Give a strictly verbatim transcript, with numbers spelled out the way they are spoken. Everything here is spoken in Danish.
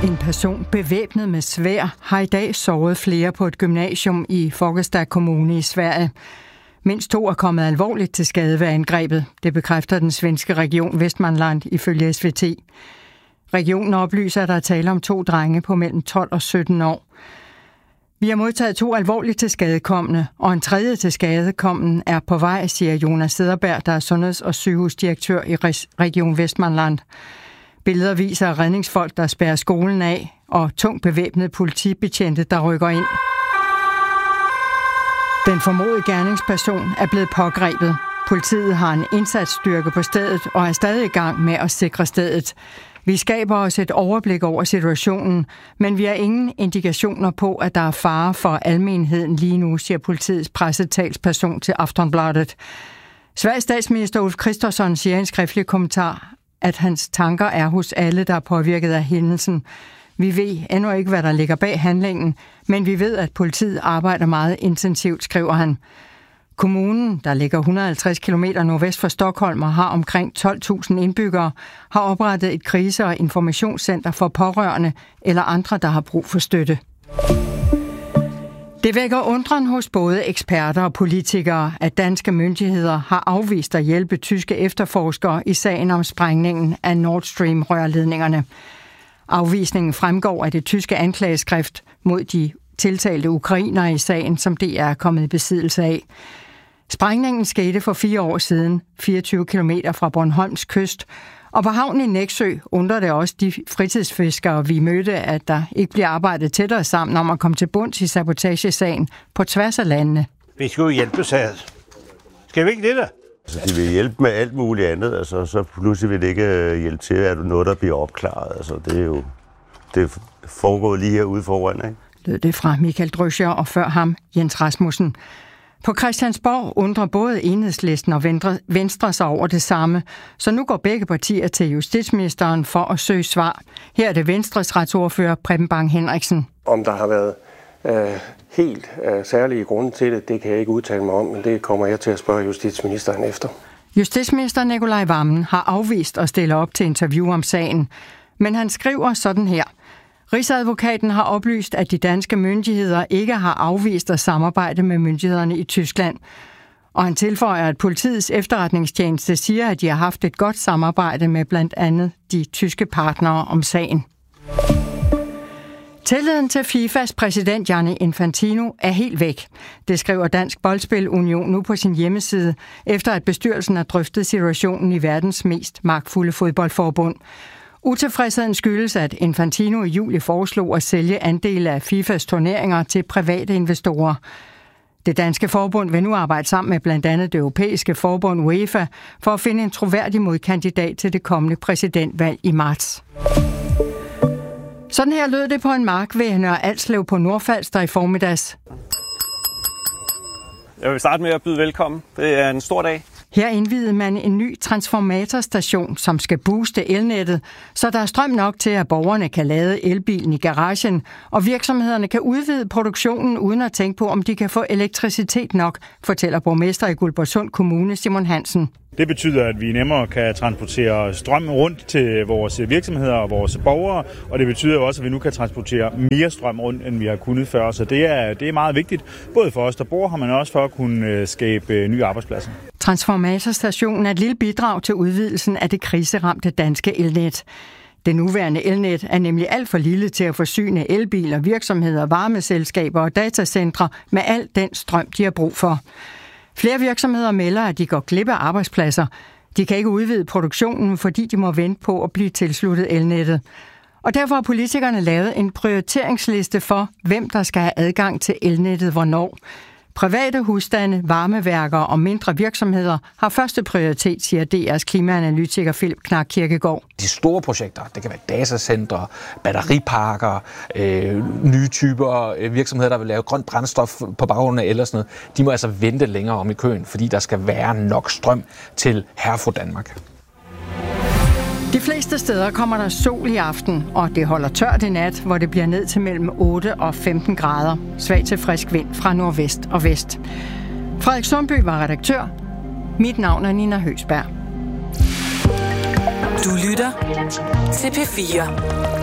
En person bevæbnet med sværd har i dag såret flere på et gymnasium i Fagersta kommune i Sverige. Mindst to er kommet alvorligt til skade ved angrebet. Det bekræfter den svenske region Västmanland ifølge S V T. Regionen oplyser, at der er tale om to drenge på mellem tolv og sytten år. Vi har modtaget to alvorligt til skadekommende, og en tredje til skadekommende er på vej, siger Jonas Sederberg, der er sundheds- og sygehusdirektør i Region Västmanland. Billeder viser redningsfolk, der spærrer skolen af, og tungt bevæbnede politibetjente, der rykker ind. Den formodede gerningsperson er blevet pågrebet. Politiet har en indsatsstyrke på stedet og er stadig i gang med at sikre stedet. Vi skaber os et overblik over situationen, men vi har ingen indikationer på, at der er fare for almenheden lige nu, siger politiets pressetalsperson til Aftonbladet. Sveriges statsminister Ulf Kristersson siger i en skriftlig kommentar, at hans tanker er hos alle, der er påvirket af hændelsen. Vi ved endnu ikke, hvad der ligger bag handlingen, men vi ved, at politiet arbejder meget intensivt, skriver han. Kommunen, der ligger et hundrede og halvtreds kilometer nordvest for Stockholm og har omkring tolv tusind indbyggere, har oprettet et krise- og informationscenter for pårørende eller andre, der har brug for støtte. Det vækker undren hos både eksperter og politikere, at danske myndigheder har afvist at hjælpe tyske efterforskere i sagen om sprængningen af Nord Stream-rørledningerne. Afvisningen fremgår af det tyske anklageskrift mod de tiltalte ukrainere i sagen, som D R er kommet i besiddelse af. Sprængningen skete for fire år siden, fireogtyve kilometer fra Bornholms kyst, og på havnen i Nexø undrer det også de fritidsfiskere, vi mødte, at der ikke bliver arbejdet tættere sammen om at komme til bunds i sabotagesagen på tværs af landene. Vi skal jo hjælpe sig. Skal vi ikke det der? Altså, de vil hjælpe med alt muligt andet, altså, så pludselig vil det ikke hjælpe til, at noget, der bliver opklaret. Altså, det er jo det er foregået lige herude foran, ikke? Lød det fra Michael Drøscher og før ham Jens Rasmussen. På Christiansborg undrer både Enhedslisten og Venstre sig over det samme, så nu går begge partier til justitsministeren for at søge svar. Her er det Venstres retsordfører Preben Bang Henriksen. Om der har været øh, helt øh, særlige grunde til det, det kan jeg ikke udtale mig om, men det kommer jeg til at spørge justitsministeren efter. Justitsminister Nicolai Wammen har afvist at stille op til interview om sagen, men han skriver sådan her. Rigsadvokaten har oplyst, at de danske myndigheder ikke har afvist at samarbejde med myndighederne i Tyskland. Og han tilføjer, at politiets efterretningstjeneste siger, at de har haft et godt samarbejde med blandt andet de tyske partnere om sagen. Tilliden til FIFAs præsident Gianni Infantino er helt væk. Det skriver Dansk Boldspil Union nu på sin hjemmeside, efter at bestyrelsen har drøftet situationen i verdens mest magtfulde fodboldforbund. Utilfredsheden skyldes, at Infantino i juli foreslog at sælge andele af FIFAs turneringer til private investorer. Det danske forbund vil nu arbejde sammen med blandt andet det europæiske forbund UEFA for at finde en troværdig modkandidat til det kommende præsidentvalg i marts. Sådan her lød det på en mark ved Nørre Alslev på Nordfalster i formiddags. Jeg vil starte med at byde velkommen. Det er en stor dag. Her indvidede man en ny transformatorstation, som skal booste elnettet, så der er strøm nok til, at borgerne kan lade elbilen i garagen, og virksomhederne kan udvide produktionen uden at tænke på, om de kan få elektricitet nok, fortæller borgmester i Guldborgsund Kommune Simon Hansen. Det betyder, at vi nemmere kan transportere strøm rundt til vores virksomheder og vores borgere, og det betyder også, at vi nu kan transportere mere strøm rundt, end vi har kunnet før. Så det er, det er meget vigtigt, både for os, der bor her, men også for at kunne skabe nye arbejdspladser. Transformatorstationen er et lille bidrag til udvidelsen af det kriseramte danske elnet. Det nuværende elnet er nemlig alt for lille til at forsyne elbiler, virksomheder, varmeselskaber og datacentre med al den strøm, de har brug for. Flere virksomheder melder, at de går glip af arbejdspladser. De kan ikke udvide produktionen, fordi de må vente på at blive tilsluttet elnettet. Og derfor har politikerne lavet en prioriteringsliste for, hvem der skal have adgang til elnettet hvornår. Private husstande, varmeværker og mindre virksomheder har første prioritet, siger D R's klimaanalytiker Philip Knark Kirkegaard. De store projekter, det kan være datacentre, batteriparker, øh, nye typer øh, virksomheder, der vil lave grønt brændstof på baggrund af el og sådan noget, de må altså vente længere om i køen, fordi der skal være nok strøm til herre Danmark. De fleste steder kommer der sol i aften, og det holder tørt i nat, hvor det bliver ned til mellem otte og femten grader. Svag til frisk vind fra nordvest og vest. Frederik Sundby var redaktør. Mit navn er Nina Høsberg. Du lytter til P fire.